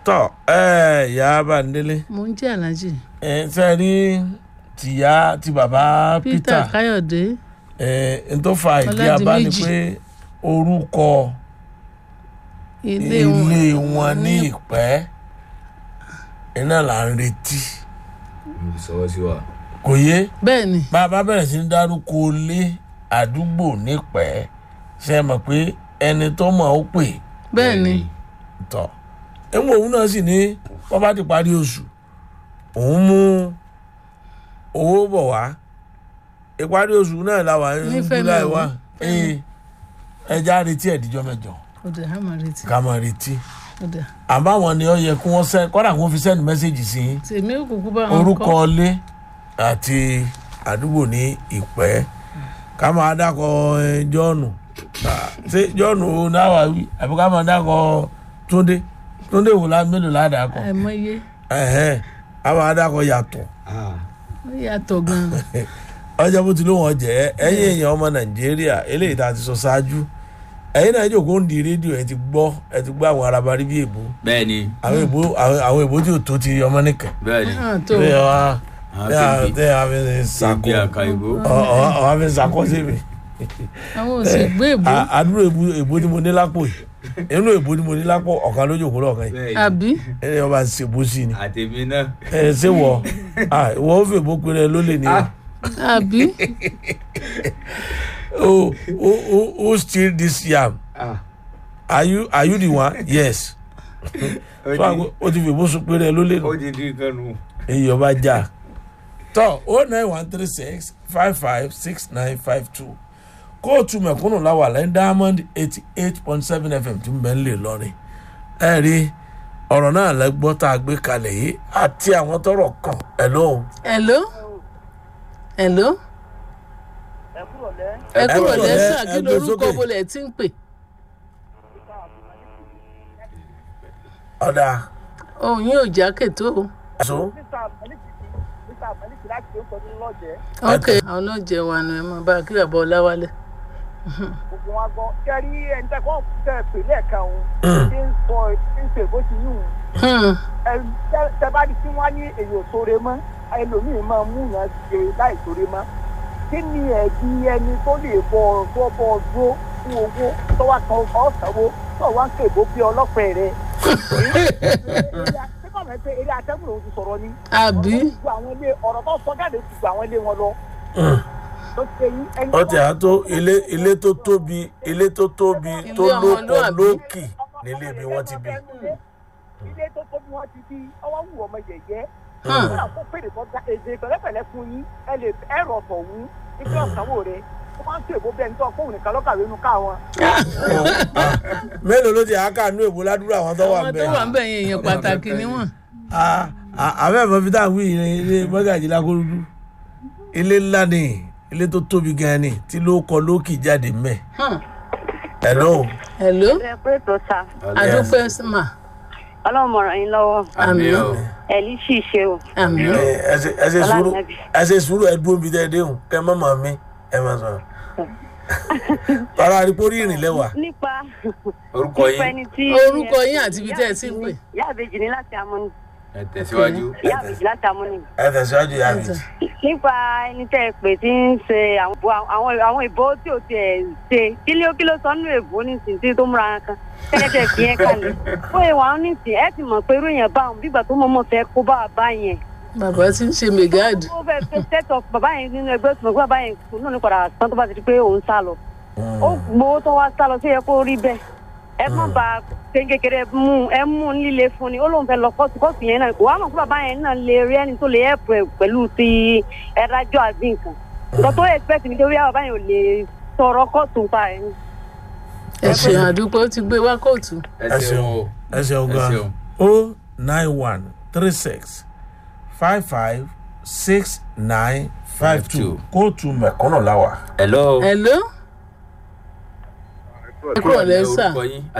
tọ́ ìyá Bándélé. mo ń jẹ́ aláàjì. ṣe rí tìyá ti bàbá Peter Káyọ̀dé. n tó fa ìdí abá ni pé orúkọ ilé wọn ní Ìpẹ́ iná là ń retí. kò yé bẹ́ẹ̀ni. bàbá bẹ̀rẹ̀ sí ní dárúkọ ilé àdúgbò nípẹ́ ṣe mọ̀ pé ẹni tó mọ̀ ó pè. bẹ́ẹ̀ni. tọ́ ẹ̀wọ̀n òun náà sì ní wọ́n bá ti parí oṣù òun mú owó bọ̀ wá ìparí oṣù náà làwà ní July wá ẹja retí ẹ̀díjọ́ mẹ́jọ ká máa retí àbáwọn ni ó yẹ kí wọ́n sẹ́ kọ́dà kí wọ́n fi send message sí orúkọ ilé àti àdúgbò ní Ìpẹ́ ká máa dákọ̀ Jọ́ọ̀nù ṣé Jọ́ọ̀nù náà wà wí àbí ká máa dákọ̀ Túndé wò mélòó ládàkọ̀ a máa dákọ̀ yàtọ̀ gan-an ọjọ́ bó ti ló wọ́n jẹ́ ẹ̀yin èèyàn ọmọ Nàìjíríà eléyìí tá a ti sọ ṣáájú ẹ̀yin náà jókòó ń di rédíò ẹ ti gbọ́ àwọn arabarí bí èbó bẹ́ẹ̀ni àwọn èbó tí ò tó ti ọmọ nìkan bẹ́ẹ̀ni tẹ́ a fi ṣàkọ́ sí mi àwọn òsì gbé èbó àdúró èbó ni mo ní lápò yìí inú èbó ni mo ní lápò ọ̀kan lójú òkú lọ́ọ̀kan yìí àbí ẹni ọba ń ṣèbó sí ni àtẹ̀mí náà ṣé wọ ó fi èbó péré ló lè ní àbí who steal this yam are you the one yes so o ti fi èbó sún péré ló lè nù ó ti di kanu èyí ọba já tọ 09136556952 kóòtù mẹ̀kúnnù láwà lẹ́yìn Diamond 88.7 FM tí ń bẹ ń lè lọrin ẹ rí ọ̀rọ̀ náà lẹ́gbọ́ tá a gbé kalẹ̀ yìí àti àwọn tọ́rọ̀ kàn hello. ẹ kúrò lẹ́sà kí lórúkọ bọ́lẹ̀ tí ń pè. ọ̀dà. òun yóò jákè tó o. ok àwọn náà jẹ wa nù ẹ mọ bá a kí bàbá Ọláwálé. gbogbo wa gbọ́ kẹ́rí ẹni tẹ́ kọ́ tẹ́ pè lẹ́ẹ̀kan òun ṣé ń sọ ń ṣe bó ti yún un. tẹ́ bá di tí wọ́n á ní èyí ò sóore mọ́ ẹlòmíì máa mú yàn ṣe láì sóore mọ́ kí ni ẹ̀bí ẹni tó lè bọ̀ dúró fún owó tó wà kan ọ̀sánwó tó wà ń kébó bí ọlọ́pàá rẹ̀. ṣé kọ́ mẹ́tẹ́ eré atẹ́gùn lòun ti sọ̀rọ̀ ni. àbí. ọ̀rọ̀ tó sọ jáde ti gba àwọn ilé wọn lọ. ọtí àtó ilé tó tóbi tó lóko lókì nílé bí wọ́n ti bí. ilé tó tóbi wọ́n ti bí ọwọ́ wù ọmọ yẹ̀yẹ́. wọ́n á kó pèrè tó da èdè pẹ̀lẹ́pẹ̀lẹ́ fún yín ẹ lè ẹ̀rọ tọ̀ wú nígbà ọ̀sánwó rẹ̀ wọ́n máa ń tèbó bẹ́ẹ̀ ní tó fóun nìkan lọ́kàwé nu káwọn. mélòó ló ti àákànú èbó ládùúrà àwọn tó wà ń bẹ. àwọn tó wà ń bẹ yẹn èèyàn pàtàkì ni wọ́n. àbẹ́ ẹ̀fọ́ fi táwọn wíyìn ilé mọ́gàjì lákòrúdú ilé ńlá ni ilé tó tóbi gan ni tí ló kọ lókì jáde mẹ́. hello. ẹ pé tó ta. àdúpẹ́ mà. Ọlọ́run mọ̀ ràn yín lọ́wọ́. àmín o. ẹ̀lí sì ṣe o. àmín o. ẹ ṣe sùúrù ẹ dúró bí tẹ́ ẹ déhùn kẹ́ mọ́ mọ́ mi ẹ máa sọ̀rọ̀. para àrípò rí ìrìn lẹ́wà. nípa orúkọ yín àti ibi tẹ́ ẹ ti ń pè. Ìyá Ìbejì ní láti Amúni. ẹ tẹ̀síwájú. Ìyá Ìbejì láti Amúni. ẹ tẹ̀síwájú Ìyá Ìbejì. nípa ẹni tẹ́ ẹ pè tí ń ṣe àwọn ìbò tí ò tiẹ̀ ṣe kí ló sọ nínú èbó nísìnyí tó múra kan kẹ́kẹ́ fi yẹn kalẹ̀ ó yẹ wàá nísìnyí ẹ ti mọ̀ pé irú yẹn bá wọn bígbà tó mọ̀ fẹ́ kó bá yẹn. bàbá ti ń ṣe mẹgáàdì. ó fẹ́ fẹ́ tẹ́tọ̀ bàbá yẹn nínú ẹgbẹ́ tó mọ̀ pé bàbá yẹn kò náà ní padà tán tó bá ti di pé òun sá lọ. ó gbowó tó wá sá lọ sí yẹ kó rí bẹ́ẹ̀ ẹ má ba kékeré mú líle fún ni ó lóun fẹ́ lọ kóòtù yẹn náà wàá mọ̀ pé bàbá yẹn náà lè rí ẹni tó lè ẹ̀pù pẹ̀lú ti ẹ̀dájọ́ àbí nǹkan nǹkan tó expect ni pé bàbá yẹn ò lè sọ̀rọ̀ kóòtù pa ẹ̀. ẹ ṣeun àdúpẹ́ ó ti gbé wá kóòtù. ẹ ṣeun gan 09136556952 kóòtù mẹ̀kúnnù láwà. hello. ẹ kúrò lẹ́sà.